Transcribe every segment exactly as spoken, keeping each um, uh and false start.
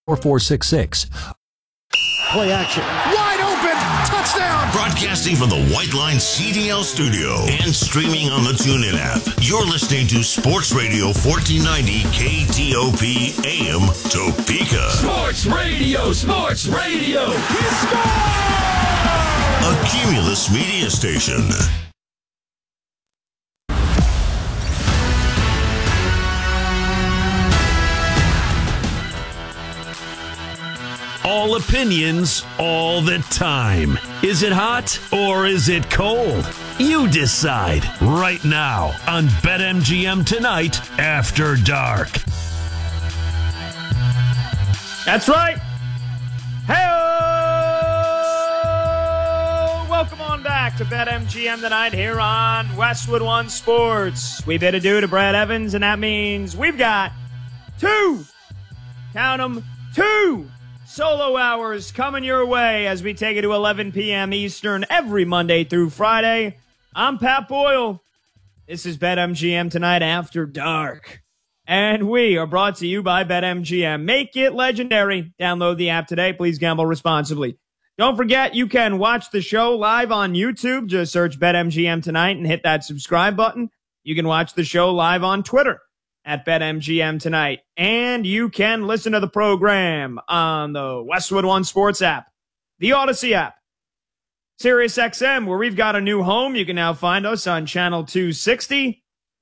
four four six six. Play action. Wide open. Touchdown. Broadcasting from the White Line C D L studio and streaming on the TuneIn app. You're listening to Sports Radio fourteen ninety K T O P A M Topeka. Sports Radio, Sports Radio. He scores! A Cumulus media station. All opinions, all the time. Is it hot or is it cold? You decide right now on BetMGM Tonight After Dark. That's right. Hey, welcome on back to BetMGM Tonight here on Westwood One Sports. We bid adieu to Brad Evans, and that means we've got two, count them, two solo hours coming your way as we take it to eleven p.m. Eastern every Monday through Friday. I'm Pat Boyle. This is BetMGM Tonight After Dark. And we are brought to you by BetMGM. Make it legendary. Download the app today. Please gamble responsibly. Don't forget, you can watch the show live on YouTube. Just search BetMGM Tonight and hit that subscribe button. You can watch the show live on Twitter at BetMGM Tonight. And you can listen to the program on the Westwood One Sports app, the Odyssey app, SiriusXM, where we've got a new home. You can now find us on channel two sixty.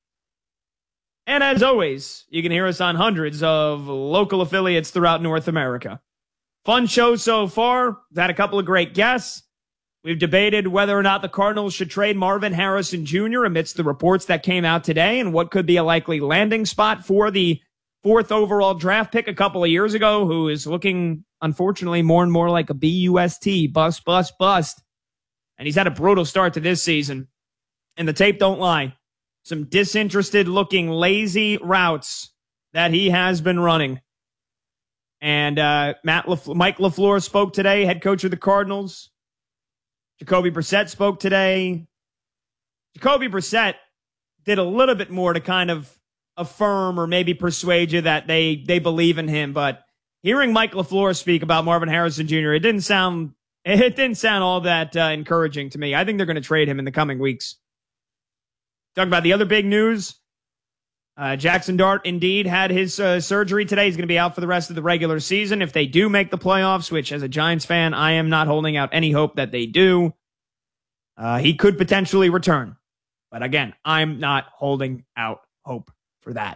And as always, you can hear us on hundreds of local affiliates throughout North America. Fun show so far. We've had a couple of great guests. We've debated whether or not the Cardinals should trade Marvin Harrison Junior amidst the reports that came out today and what could be a likely landing spot for the fourth overall draft pick a couple of years ago, who is looking, unfortunately, more and more like a B U S T, bust, bust, bust. And he's had a brutal start to this season. And the tape don't lie. Some disinterested-looking, lazy routes that he has been running. And uh, Matt LaFleur, Mike LaFleur spoke today, head coach of the Cardinals. Jacoby Brissett spoke today. Jacoby Brissett did a little bit more to kind of affirm or maybe persuade you that they they believe in him. But hearing Mike LaFleur speak about Marvin Harrison Junior, it didn't sound it didn't sound all that uh, encouraging to me. I think they're going to trade him in the coming weeks. Talking about the other big news, uh, Jackson Dart indeed had his uh, surgery today. He's going to be out for the rest of the regular season. If they do make the playoffs, which as a Giants fan, I am not holding out any hope that they do, uh, he could potentially return. But again, I'm not holding out hope for that.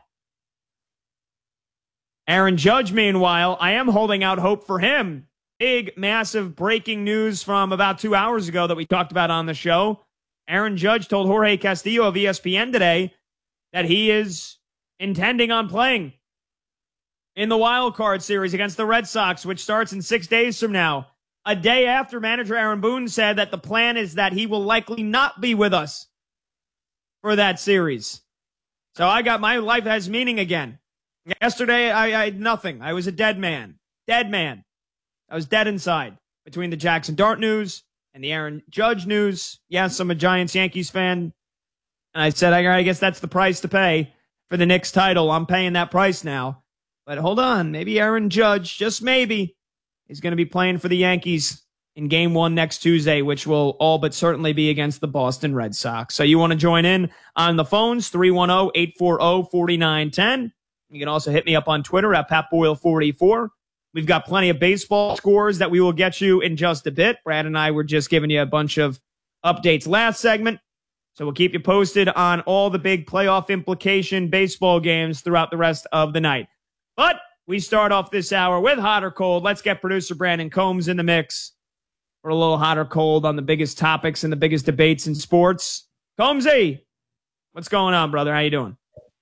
Aaron Judge, meanwhile, I am holding out hope for him. Big, massive breaking news from about two hours ago that we talked about on the show. Aaron Judge told Jorge Castillo of E S P N today that he is intending on playing in the wild card series against the Red Sox, which starts in six days from now. A day after manager Aaron Boone said that the plan is that he will likely not be with us for that series. So I got my life has meaning again. Yesterday, I, I had nothing. I was a dead man. Dead man. I was dead inside between the Jackson Dart news and the Aaron Judge news. Yes, I'm a Giants-Yankees fan. And I said, I guess that's the price to pay for the Knicks title. I'm paying that price now. But hold on. Maybe Aaron Judge, just maybe, is going to be playing for the Yankees in game one next Tuesday, which will all but certainly be against the Boston Red Sox. So you want to join in on the phones, three one zero, eight four zero, four nine one zero. You can also hit me up on Twitter at Pat Boyle forty-four. We've got plenty of baseball scores that we will get you in just a bit. Brad and I were just giving you a bunch of updates last segment. So we'll keep you posted on all the big playoff implication baseball games throughout the rest of the night. But we start off this hour with hot or cold. Let's get producer Brandon Combs in the mix for a little hot or cold on the biggest topics and the biggest debates in sports. Combsy, what's going on, brother? How you doing?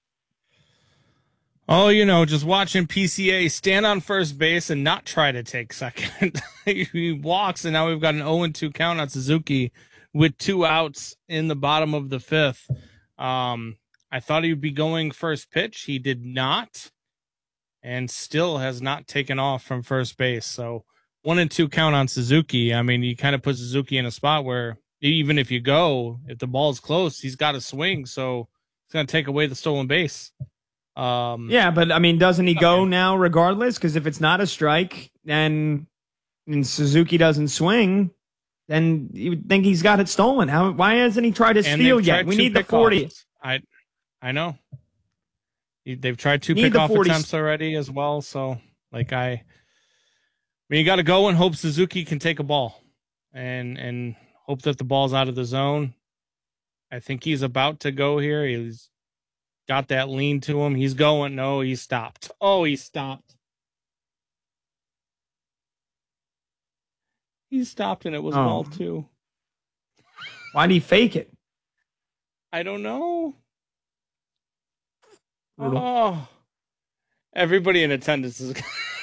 Oh, you know, just watching P C A stand on first base and not try to take second. He walks, and now we've got an oh and two count on Suzuki with two outs in the bottom of the fifth. Um, I thought he would be going first pitch. He did not, and still has not taken off from first base. So one and two count on Suzuki. I mean, you kind of put Suzuki in a spot where even if you go, if the ball's close, he's got to swing. So it's going to take away the stolen base. Um, yeah, but I mean, doesn't he go okay. now regardless? Because if it's not a strike and, and Suzuki doesn't swing, then you would think he's got it stolen. How? Why hasn't he tried to and steal they've yet? tried We two need the forty. pickoffs. I, I know. They've tried two Need the pickoff forty. attempts already as well. So, like, I, I mean, you got to go and hope Suzuki can take a ball, and and hope that the ball's out of the zone. I think he's about to go here. He's got that lean to him. He's going. No, he stopped. Oh, he stopped. He stopped, and it was Oh. ball two. Why'd he fake it? I don't know. Oh, everybody in attendance is.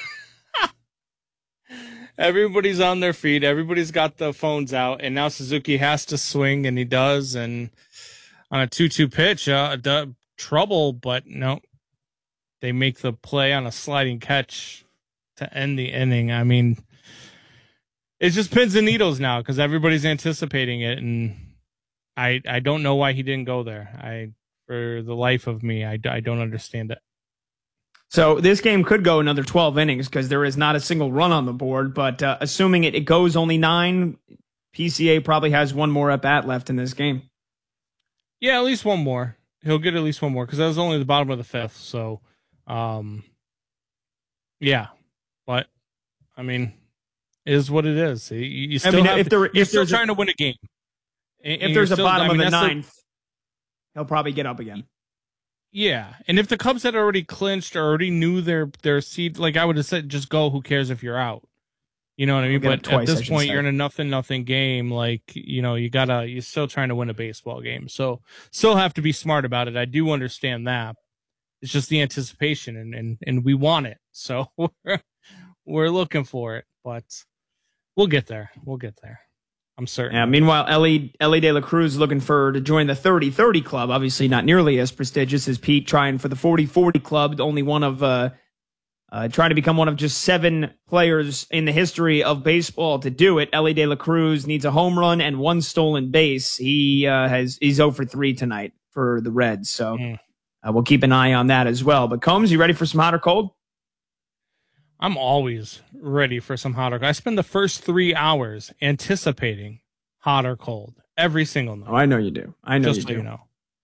Everybody's on their feet. Everybody's got the phones out, and now Suzuki has to swing, and he does. And on a two-two pitch, uh, the trouble, but no, they make the play on a sliding catch to end the inning. I mean, it's just pins and needles now because everybody's anticipating it, and I I don't know why he didn't go there. I for the life of me, I, I don't understand it. So this game could go another twelve innings because there is not a single run on the board. But uh, assuming it, it goes only nine, P C A probably has one more at bat left in this game. Yeah, at least one more. He'll get at least one more because that was only the bottom of the fifth. So, um, yeah, but I mean, it is what it is. You, you still I mean, have, if there, you're if still there's trying a, to win a game. And, if and there's a still, bottom I mean, of the that's ninth, he'll probably get up again. Yeah, and if the Cubs had already clinched or already knew their their seed, like I would have said, just go. Who cares if you're out? You know what I mean? We'll But twice, at I this should point, say. you're in a nothing nothing game. Like you know, you gotta you're still trying to win a baseball game, so still have to be smart about it. I do understand that. It's just the anticipation, and and, and we want it, so we're we're looking for it. But we'll get there. We'll get there. I'm certain. Yeah, meanwhile, Ellie, Ellie De La Cruz looking for to join the thirty thirty club. Obviously not nearly as prestigious as Pete trying for the forty forty club. Only one of, uh, uh, trying to become one of just seven players in the history of baseball to do it. Ellie De La Cruz needs a home run and one stolen base. He uh, has he's zero for three tonight for the Reds. So Mm. uh, we'll keep an eye on that as well. But Combs, you ready for some hot or cold? I'm always ready for some hot or cold. I spend the first three hours anticipating hot or cold every single night. Oh, I know you do. I know Just you so do. you know.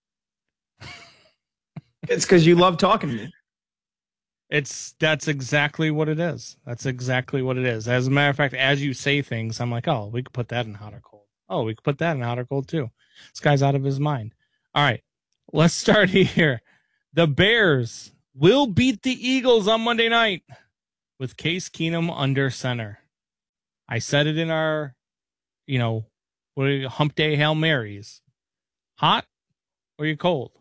It's because you love talking to me. It's that's exactly what it is. That's exactly what it is. As a matter of fact, as you say things, I'm like, oh, we could put that in hot or cold. Oh, we could put that in hot or cold too. This guy's out of his mind. All right, let's start here. The Bears will beat the Eagles on Monday night with Case Keenum under center. I said it in our, you know, what are you, hump day Hail Marys. Hot or you cold?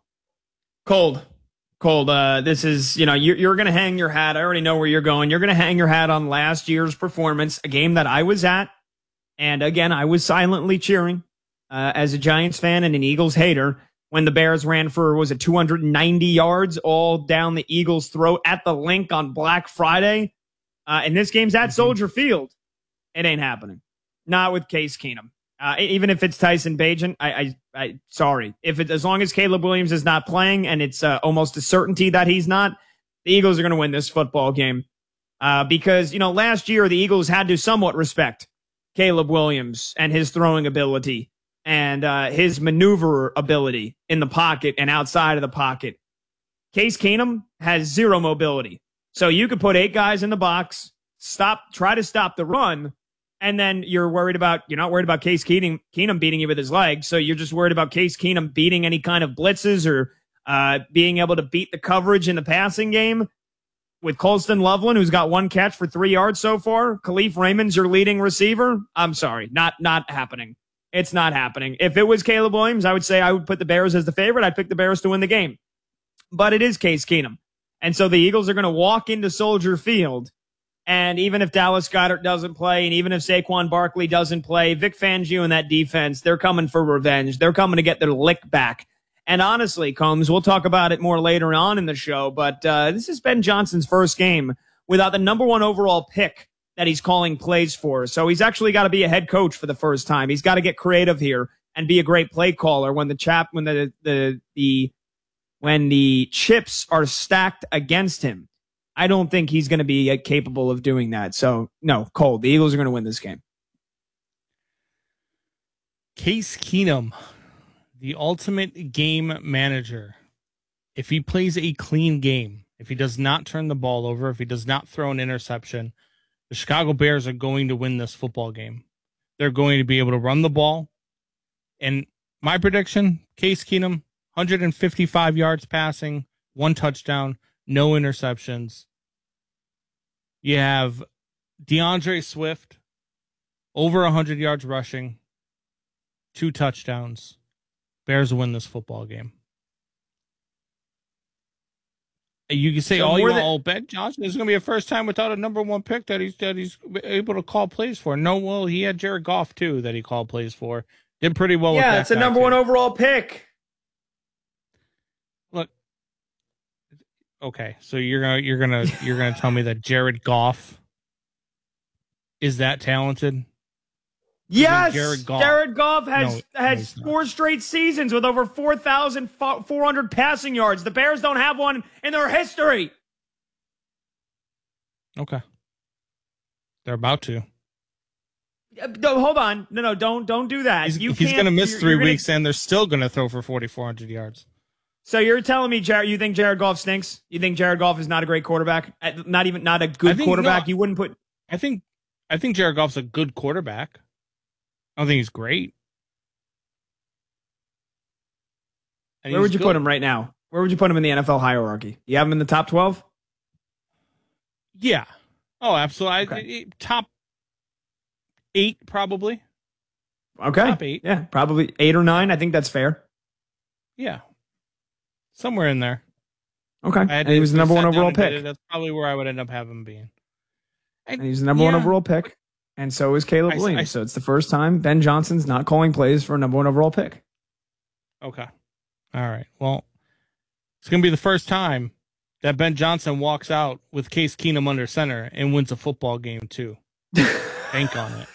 Cold. Cold. Uh, this is, you know, you're, you're going to hang your hat. I already know where you're going. You're going to hang your hat on last year's performance, a game that I was at. And again, I was silently cheering uh, as a Giants fan and an Eagles hater when the Bears ran for, was it two hundred ninety yards all down the Eagles' throat at the Link on Black Friday. Uh, and this game's at Soldier Field. It ain't happening. Not with Case Keenum. Uh, even if it's Tyson Bagent, I, I, I, sorry. If it, as long as Caleb Williams is not playing and it's uh, almost a certainty that he's not, the Eagles are going to win this football game. Uh, because, you know, last year the Eagles had to somewhat respect Caleb Williams and his throwing ability and uh, his maneuver ability in the pocket and outside of the pocket. Case Keenum has zero mobility. So you could put eight guys in the box, stop, try to stop the run, and then you're worried about, you're not worried about Case Keenum, Keenum beating you with his legs. So you're just worried about Case Keenum beating any kind of blitzes or uh, being able to beat the coverage in the passing game. With Colston Loveland, who's got one catch for three yards so far, Khalif Raymond's your leading receiver. I'm sorry, not not happening. It's not happening. If it was Caleb Williams, I would say I would put the Bears as the favorite. I'd pick the Bears to win the game. But it is Case Keenum. And so the Eagles are going to walk into Soldier Field. And even if Dallas Goedert doesn't play, and even if Saquon Barkley doesn't play, Vic Fangio and that defense, they're coming for revenge. They're coming to get their lick back. And honestly, Combs, we'll talk about it more later on in the show, but uh, this is Ben Johnson's first game without the number one overall pick that he's calling plays for. So he's actually got to be a head coach for the first time. He's got to get creative here and be a great play caller when the chap, when the the the when the chips are stacked against him, I don't think he's going to be capable of doing that. So, no, Cole, the Eagles are going to win this game. Case Keenum, the ultimate game manager. If he plays a clean game, if he does not turn the ball over, if he does not throw an interception, the Chicago Bears are going to win this football game. They're going to be able to run the ball. And my prediction, Case Keenum, one hundred fifty-five yards passing, one touchdown, no interceptions. You have DeAndre Swift, over one hundred yards rushing, two touchdowns. Bears win this football game. You can say so all you than- want, Ben Johnson is going to be a first time without a number one pick that he's that he's able to call plays for. No, well, he had Jared Goff too that he called plays for. Did pretty well. Yeah, with that it's a guy, number too. one overall pick. Look, okay, so you're gonna you're gonna you're gonna tell me that Jared Goff is that talented? Yes, Jared Goff, Jared Goff has no, had no, he's not. four straight seasons with over four thousand four hundred passing yards. The Bears don't have one in their history. Okay, they're about to. Uh, No, hold on. No, no, don't don't do that. He's, you he's can't- going to miss you're- 3 you're gonna- weeks, and they're still going to throw for forty-four hundred yards. So you're telling me, Jared, you think Jared Goff stinks? You think Jared Goff is not a great quarterback? Uh, Not even not a I good think- quarterback? no, you wouldn't put. I think I think Jared Goff's a good quarterback. I don't think he's great. And Where he's would you good. put him right now? Where would you put him in the N F L hierarchy? You have him in the top twelve? Yeah. Oh, absolutely. Okay. I, top eight, probably. Okay. Top eight. Yeah, probably eight or nine. I think that's fair. Yeah. Somewhere in there. Okay. I had And he to- was the I number sat one down overall and did pick. it. That's probably where I would end up having him being. And he's the number one Yeah. overall pick. And so is Caleb I- Williams. I- so it's the first time Ben Johnson's not calling plays for a number one overall pick. Okay. All right. Well, it's going to be the first time that Ben Johnson walks out with Case Keenum under center and wins a football game, too. Bank on it.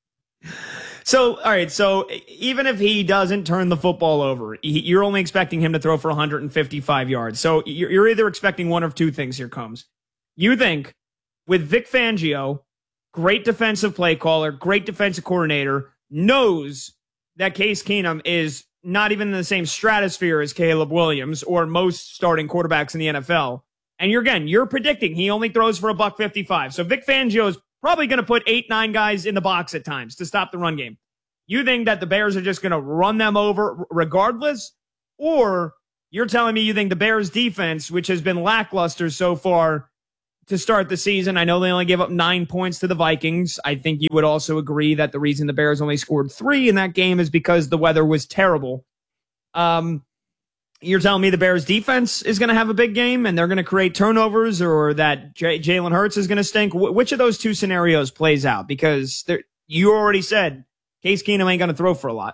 So, all right. So even if he doesn't turn the football over, he, you're only expecting him to throw for one hundred fifty-five yards. So you're, you're either expecting one of two things. Here comes. You think with Vic Fangio, great defensive play caller, great defensive coordinator, knows that Case Keenum is not even in the same stratosphere as Caleb Williams or most starting quarterbacks in the N F L. And you're again, you're predicting he only throws for a buck fifty-five. So Vic Fangio is probably going to put eight, nine guys in the box at times to stop the run game. You think that the Bears are just going to run them over regardless? Or you're telling me you think the Bears defense, which has been lackluster so far to start the season, I know they only gave up nine points to the Vikings. I think you would also agree that the reason the Bears only scored three in that game is because the weather was terrible. Um, you're telling me the Bears defense is going to have a big game and they're going to create turnovers, or that J- Jalen Hurts is going to stink? Wh- which of those two scenarios plays out? Because there, you already said Case Keenum ain't going to throw for a lot.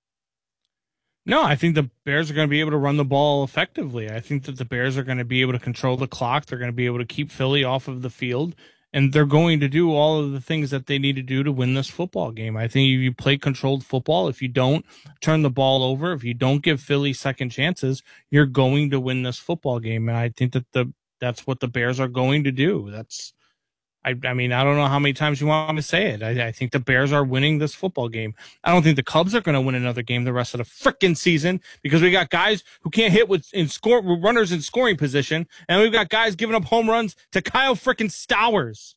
No, I think the Bears are going to be able to run the ball effectively. I think that the Bears are going to be able to control the clock. They're going to be able to keep Philly off of the field, and they're going to do all of the things that they need to do to win this football game. I think if you play controlled football, if you don't turn the ball over, if you don't give Philly second chances, you're going to win this football game. And I think that the that's what the Bears are going to do. That's I, I mean, I don't know how many times you want me to say it. I, I think the Bears are winning this football game. I don't think the Cubs are going to win another game the rest of the frickin' season, because we got guys who can't hit with in score runners in scoring position, and we've got guys giving up home runs to Kyle frickin' Stowers.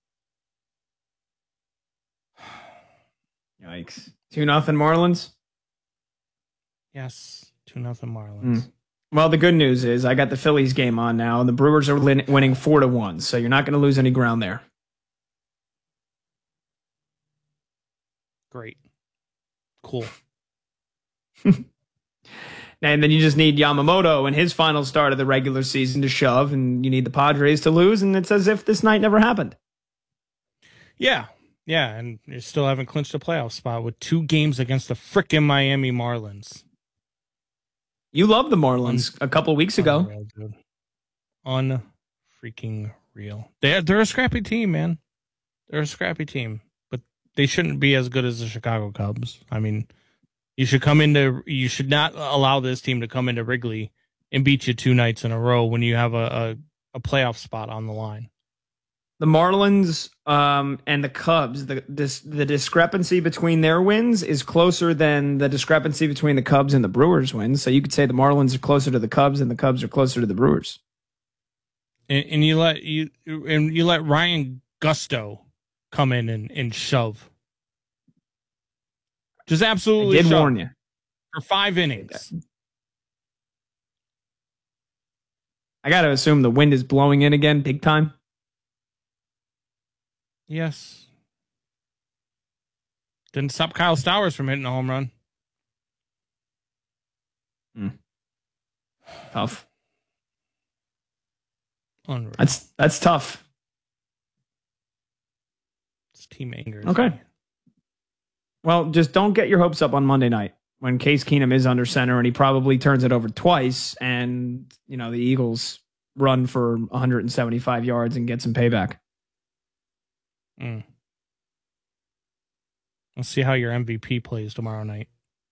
Yikes. Two nothing Marlins. Yes, two nothing Marlins. Mm. Well, the good news is I got the Phillies game on now, and the Brewers are win- winning four to one, so you're not going to lose any ground there. Great, cool. And then you just need Yamamoto in his final start of the regular season to shove, and you need the Padres to lose, and it's as if this night never happened. Yeah, yeah, and you still haven't clinched a playoff spot with two games against the frickin' Miami Marlins. You loved the Marlins a couple weeks ago. Unreal, dude. Unfreaking real. They're, they're a scrappy team, man. They're a scrappy team, but they shouldn't be as good as the Chicago Cubs. I mean, you should come into, you should not allow this team to come into Wrigley and beat you two nights in a row when you have a, a, a playoff spot on the line. The Marlins um, and the Cubs, the this, the discrepancy between their wins is closer than the discrepancy between the Cubs and the Brewers wins. So you could say the Marlins are closer to the Cubs and the Cubs are closer to the Brewers. And, and you let you and you let Ryan Gusto come in and, and shove. Just absolutely I did shove warn you. For five innings. I got to assume the wind is blowing in again big time. Yes. Didn't stop Kyle Stowers from hitting a home run. Hmm. Tough. Unreal. That's that's tough. It's team anger. Okay. Well, just don't get your hopes up on Monday night when Case Keenum is under center and he probably turns it over twice and, you know, the Eagles run for one hundred seventy-five yards and get some payback. Mm. Let's see how your M V P plays tomorrow night.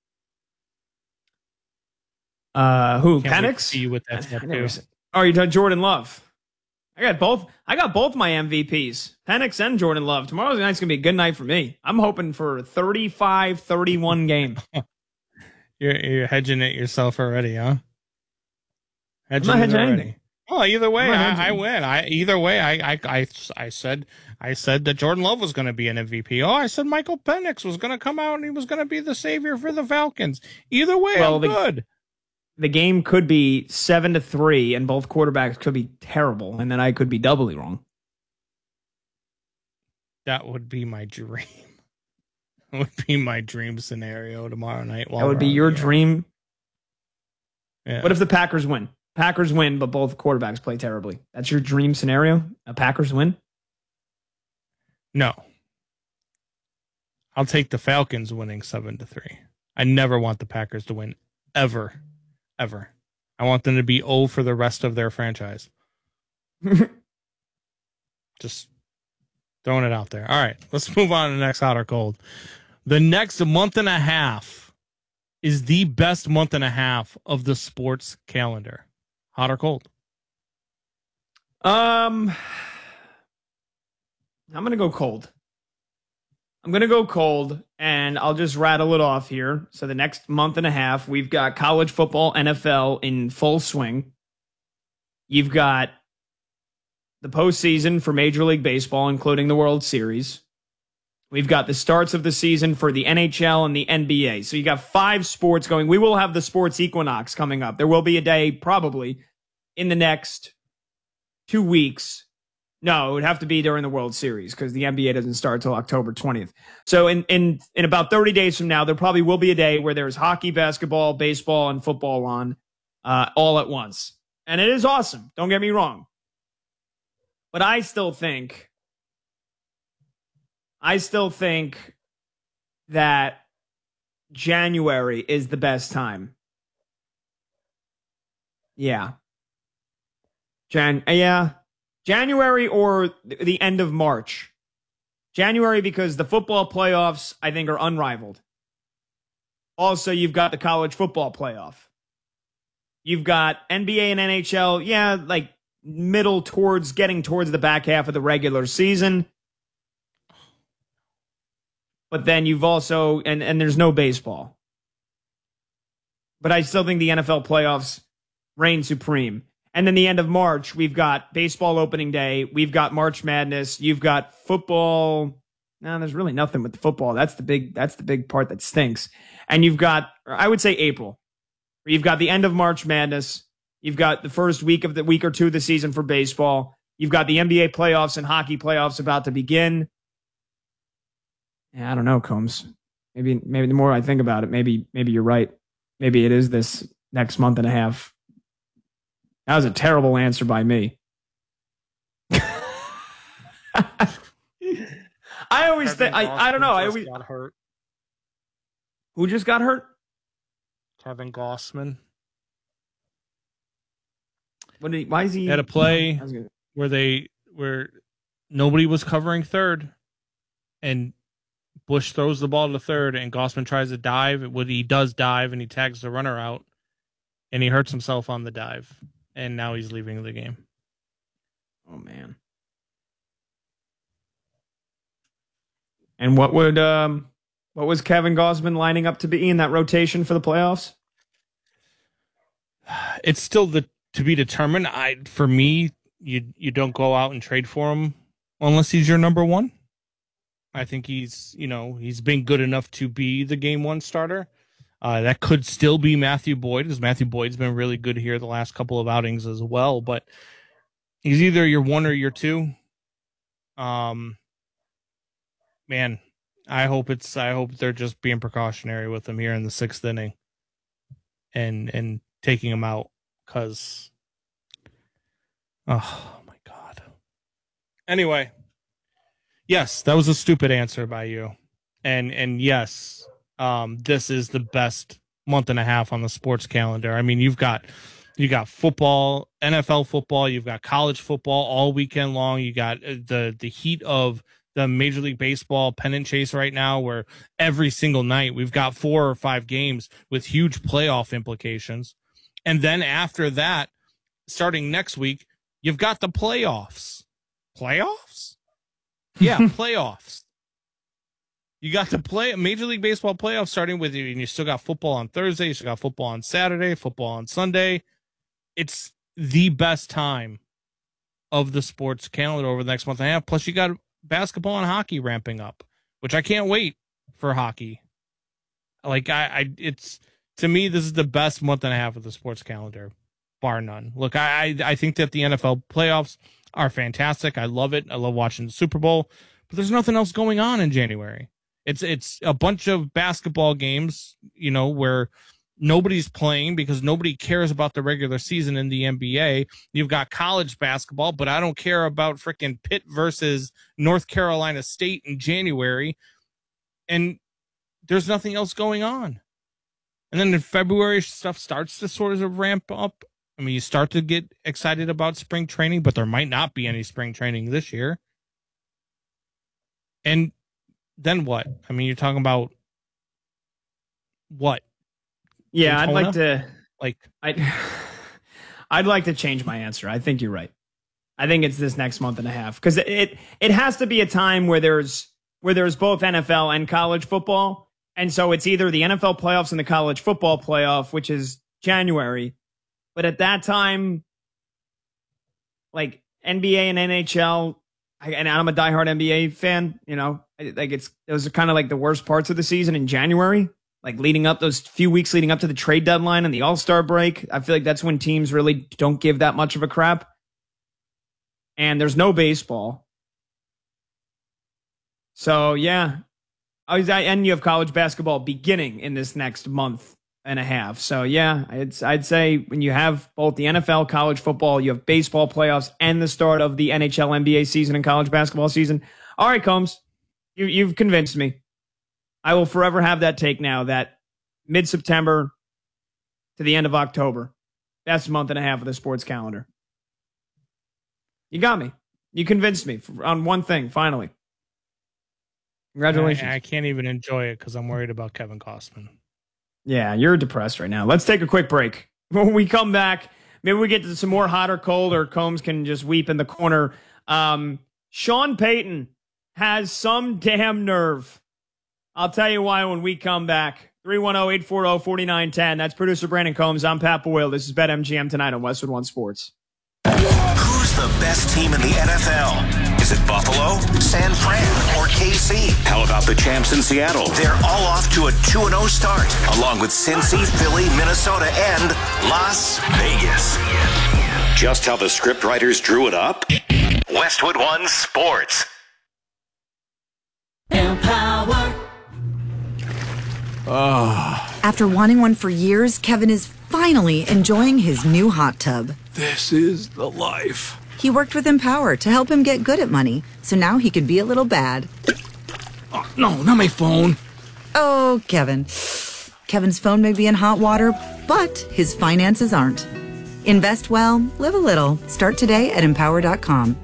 Uh, who? Can't wait to Penix? see you with that tattoo. Oh, you done Jordan Love? I got both. I got both my M V Ps, Penix and Jordan Love. Tomorrow's night's gonna be a good night for me. I'm hoping for a thirty-five thirty-one game. You're you're hedging it yourself already, huh? Hedging I'm not hedging it already. anything. Well, either way, I'm not I, I hedging. win. I either way, I I I, I said I said that Jordan Love was going to be an M V P. Oh, I said Michael Penix was going to come out and he was going to be the savior for the Falcons. Either way, Well, I'm the- good. The game could be seven to three, and both quarterbacks could be terrible, and then I could be doubly wrong. That would be my dream. That would be my dream scenario tomorrow night. That would be your dream. Yeah. What if the Packers win? Packers win, but both quarterbacks play terribly. That's your dream scenario? A Packers win? No. I'll take the Falcons winning seven to three. I never want the Packers to win ever, ever. I want them to be oh for the rest of their franchise. Just throwing it out there. All right, let's move on to the next hot or cold. The next month and a half is the best month and a half of the sports calendar. Hot or cold? Um, I'm going to go cold. I'm going to go cold, and I'll just rattle it off here. So the next month and a half, we've got college football, N F L in full swing. You've got the postseason for Major League Baseball, including the World Series. We've got the starts of the season for the N H L and the N B A. So you got five sports going. We will have the sports equinox coming up. There will be a day probably in the next two weeks. No, it would have to be during the World Series because the N B A doesn't start until October twentieth. So in, in, in about thirty days from now, there probably will be a day where there's hockey, basketball, baseball, and football on uh, all at once. And it is awesome. Don't get me wrong. But I still think, I still think that January is the best time. Yeah. Jan, yeah. January or the end of March. January because the football playoffs, I think, are unrivaled. Also, you've got the college football playoff. You've got N B A and N H L, yeah, like middle towards getting towards the back half of the regular season. But then you've also, and, and there's no baseball. But I still think the N F L playoffs reign supreme. And then the end of March, we've got baseball opening day. We've got March Madness. You've got football. No, there's really nothing with the football. That's the big, that's the big part that stinks. And you've got, I would say April. You've got the end of March Madness. You've got the first week of the week or two of the season for baseball. You've got the N B A playoffs and hockey playoffs about to begin. Yeah, I don't know, Combs. Maybe, maybe the more I think about it, maybe, maybe you're right. Maybe it is this next month and a half. That was a terrible answer by me. I always think, I, I don't know. I always, got hurt. Who just got hurt? Kevin Gossman. What did he, why is he? Had a play I was gonna- where they where nobody was covering third, and Bush throws the ball to third, and Gossman tries to dive. What he does dive, and he tags the runner out, and he hurts himself on the dive, and now he's leaving the game. Oh, man. And what would um, what was Kevin Gausman lining up to be in that rotation for the playoffs? It's still the to be determined. I for me, you you don't go out and trade for him unless he's your number one. I think he's you know he's been good enough to be the game one starter. Uh, that could still be Matthew Boyd, because Matthew Boyd's been really good here the last couple of outings as well. But he's either your one or your two. Um, man, I hope it's I hope they're just being precautionary with him here in the sixth inning, and and taking him out, because oh my god. Anyway, yes, that was a stupid answer by you, and and yes. Um, this is the best month and a half on the sports calendar. I mean, you've got you got football, N F L football, you've got college football all weekend long. You got the the heat of the Major League Baseball pennant chase right now, where every single night we've got four or five games with huge playoff implications. And then after that, starting next week, you've got the playoffs. Playoffs? Yeah, playoffs. You got to play Major League Baseball playoffs starting with you, and you still got football on Thursday. You still got football on Saturday, football on Sunday. It's the best time of the sports calendar over the next month and a half. Plus, you got basketball and hockey ramping up, which I can't wait for hockey. Like I, I it's to me, this is the best month and a half of the sports calendar, bar none. Look, I, I think that the N F L playoffs are fantastic. I love it. I love watching the Super Bowl, but there's nothing else going on in January. It's it's a bunch of basketball games, you know, where nobody's playing because nobody cares about the regular season in the N B A. You've got college basketball, but I don't care about freaking Pitt versus North Carolina State in January. And there's nothing else going on. And then in February, stuff starts to sort of ramp up. I mean, you start to get excited about spring training, but there might not be any spring training this year. And then what? I mean, you're talking about what? Yeah, Daytona? I'd like to like I I'd like to change my answer. I think you're right. I think it's this next month and a half, because it, it it has to be a time where there's where there's both N F L and college football. And so it's either the N F L playoffs and the college football playoff, which is January. But at that time, like N B A and N H L, and I'm a diehard N B A fan, you know, like it's those are kind of like the worst parts of the season in January, like leading up those few weeks leading up to the trade deadline and the All-Star break. I feel like that's when teams really don't give that much of a crap. And there's no baseball. So, yeah. I was, and you have college basketball beginning in this next month and a half. So, yeah, I'd, I'd say when you have both the N F L, college football, you have baseball playoffs, and the start of the N H L, N B A season and college basketball season. All right, Combs, you, you've convinced me. I will forever have that take now that mid-September to the end of October, best month and a half of the sports calendar. You got me. You convinced me on one thing, finally. Congratulations. I, I can't even enjoy it because I'm worried about Kevin Gausman. Yeah, you're depressed right now. Let's take a quick break. When we come back, maybe we get to some more hot or cold, or Combs can just weep in the corner. Um, Sean Payton has some damn nerve. I'll tell you why when we come back. three one zero, eight four zero, four nine one zero. That's producer Brandon Combs. I'm Pat Boyle. This is BetMGM tonight on Westwood One Sports. Who's the best team in the N F L? Is it Buffalo, San Fran, or K C? How about the champs in Seattle? They're all off to a two and oh start, along with Cincy, Philly, Minnesota, and Las Vegas. Just how the scriptwriters drew it up? Westwood One Sports. Empower. Oh. After wanting one for years, Kevin is finally enjoying his new hot tub. This is the life. He worked with Empower to help him get good at money, so now he could be a little bad. Oh, no, not my phone. Oh, Kevin. Kevin's phone may be in hot water, but his finances aren't. Invest well, live a little. Start today at empower dot com.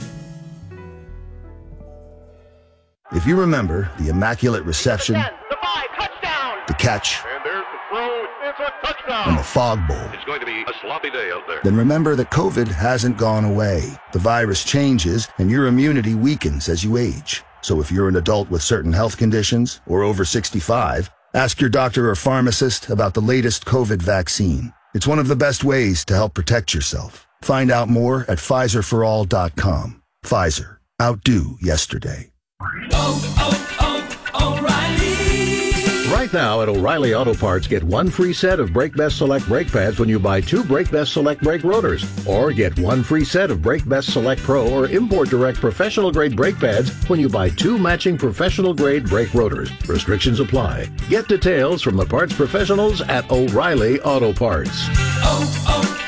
If you remember the Immaculate Reception, ten, the five, touchdown. the catch, And there's the throw. It's a touchdown. and the fog bowl, It's going to be a sloppy day out there. then remember that COVID hasn't gone away. The virus changes, and your immunity weakens as you age. So if you're an adult with certain health conditions or over sixty-five, ask your doctor or pharmacist about the latest COVID vaccine. It's one of the best ways to help protect yourself. Find out more at Pfizer for all dot com. Pfizer. Outdo yesterday. Oh, oh, oh, O'Reilly! Right now at O'Reilly Auto Parts, get one free set of Brake Best Select brake pads when you buy two Brake Best Select brake rotors. Or get one free set of Brake Best Select Pro or Import Direct professional grade brake pads when you buy two matching professional grade brake rotors. Restrictions apply. Get details from the parts professionals at O'Reilly Auto Parts. Oh,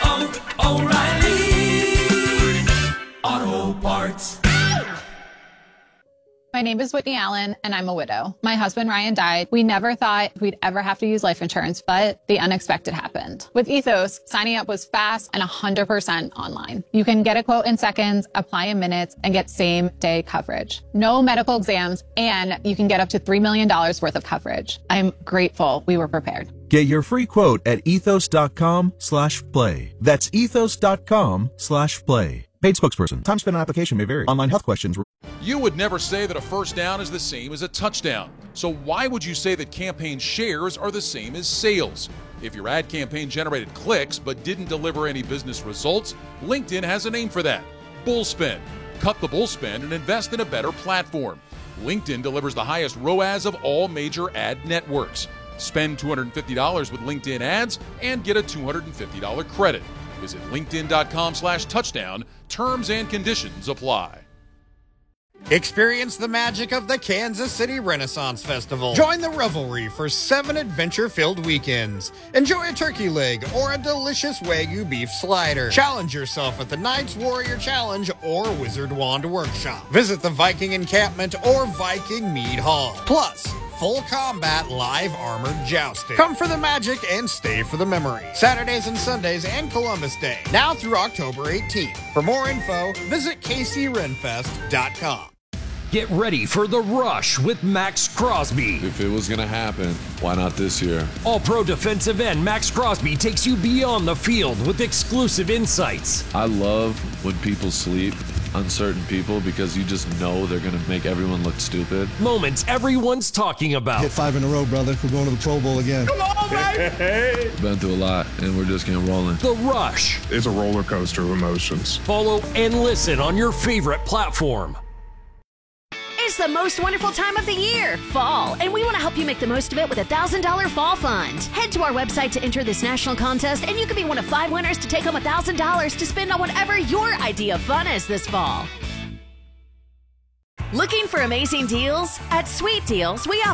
oh, oh, O'Reilly! Auto Parts. My name is Whitney Allen, and I'm a widow. My husband, Ryan, died. We never thought we'd ever have to use life insurance, but the unexpected happened. With Ethos, signing up was fast and one hundred percent online. You can get a quote in seconds, apply in minutes, and get same-day coverage. No medical exams, and you can get up to three million dollars worth of coverage. I'm grateful we were prepared. Get your free quote at ethos.com slash play. That's ethos.com slash play. Paid spokesperson. Time spent on application may vary. Online health questions. You would never say that a first down is the same as a touchdown. So why would you say that campaign shares are the same as sales? If your ad campaign generated clicks but didn't deliver any business results, LinkedIn has a name for that. Bullspend. Cut the bullspend and invest in a better platform. LinkedIn delivers the highest R O A S of all major ad networks. Spend two hundred fifty dollars with LinkedIn ads and get a two hundred fifty dollars credit. Visit linkedin.com slash touchdown. Terms and conditions apply. Experience the magic of the Kansas City Renaissance Festival. Join the revelry for seven adventure-filled weekends. Enjoy a turkey leg or a delicious Wagyu beef slider. Challenge yourself at the Knights Warrior Challenge or Wizard Wand Workshop. Visit the Viking Encampment or Viking Mead Hall. Plus, full combat live armored jousting. Come for the magic and stay for the memory. Saturdays and Sundays and Columbus Day. Now through October eighteenth. For more info, visit k c renfest dot com. Get ready for The Rush with Max Crosby. If it was going to happen, why not this year? All-pro defensive end Max Crosby takes you beyond the field with exclusive insights. I love when people sleep on certain people because you just know they're going to make everyone look stupid. Moments everyone's talking about. Hit five in a row, brother. We're going to the Pro Bowl again. Come on, baby! Been through a lot, and we're just getting rolling. The Rush. It's a roller coaster of emotions. Follow and listen on your favorite platform. It's the most wonderful time of the year, fall, and we want to help you make the most of it with a one thousand dollars Fall Fund. Head to our website to enter this national contest, and you could be one of five winners to take home one thousand dollars to spend on whatever your idea of fun is this fall. Looking for amazing deals? At Sweet Deals, we offer